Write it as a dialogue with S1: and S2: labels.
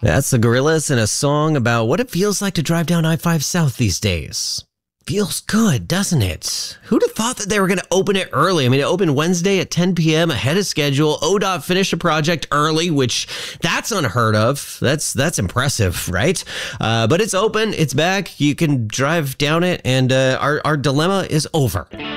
S1: That's the Gorillas in a song about what it feels like to drive down I-5 South these days. Feels good, doesn't it? Who'd have thought that they were going to open it early? I mean, it opened Wednesday at 10 p.m. ahead of schedule. ODOT finished a project early, which that's unheard of. That's impressive, right? But it's open. It's back. You can drive down it, and our dilemma is over.